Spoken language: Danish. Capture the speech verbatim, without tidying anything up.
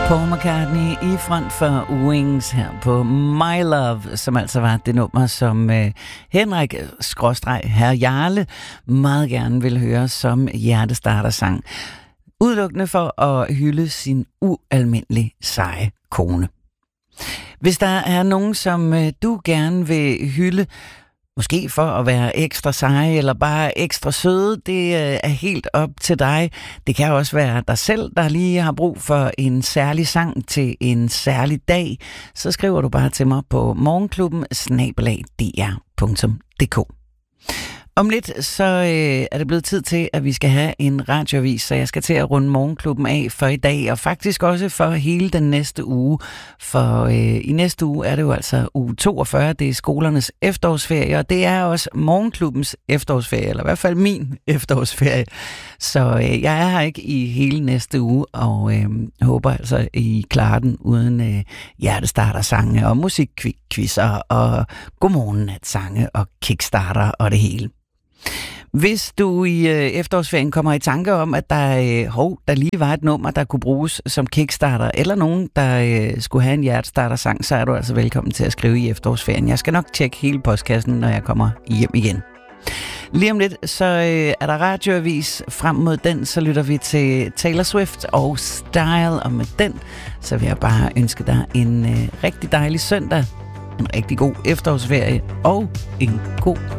Paul McCartney i front for Wings her på My Love, som altså var det nummer, som øh, Henrik skråstreg herr Jarle meget gerne vil høre som hjertestartersang. Udelukkende for at hylde sin ualmindelig seje kone. Hvis der er nogen, som øh, du gerne vil hylde, måske for at være ekstra seje eller bare ekstra søde, det er helt op til dig. Det kan også være dig selv, der lige har brug for en særlig sang til en særlig dag. Så skriver du bare til mig på morgenklubben snabel-a d r punktum d k. Om lidt så øh, er det blevet tid til, at vi skal have en radioavis, så jeg skal til at runde morgenklubben af for i dag, og faktisk også for hele den næste uge. For øh, i næste uge er det jo altså uge toogfyrre, det er skolernes efterårsferie, og det er også morgenklubbens efterårsferie, eller i hvert fald min efterårsferie. Så øh, jeg er her ikke i hele næste uge, og øh, håber altså, at I klarer den uden øh, hjertestartersange og musikkvisser og godmorgen-nat-sange og kickstarter og det hele. Hvis du i øh, efterårsferien kommer i tanke om, at der, øh, hov, der lige var et nummer, der kunne bruges som kickstarter, eller nogen, der øh, skulle have en hjertestarter-sang, så er du altså velkommen til at skrive i efterårsferien. Jeg skal nok tjekke hele postkassen, når jeg kommer hjem igen. Lige om lidt, så øh, er der radioavis. Frem mod den, så lytter vi til Taylor Swift og Style, og med den, så vil jeg bare ønske dig en øh, rigtig dejlig søndag, en rigtig god efterårsferie og en god